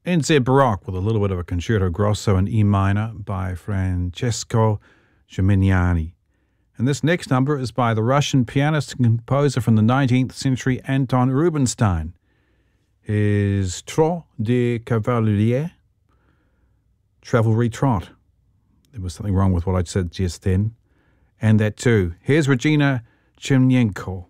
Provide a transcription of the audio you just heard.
in Z Baroque with a little bit of a concerto grosso in E minor by Francesco Geminiani. And this next number is by the Russian pianist and composer from the 19th century, Anton Rubinstein. His Trot de Cavalier, Travelry Trot. There was something wrong with what I said just then. And that too. Here's Regina Chemnenko.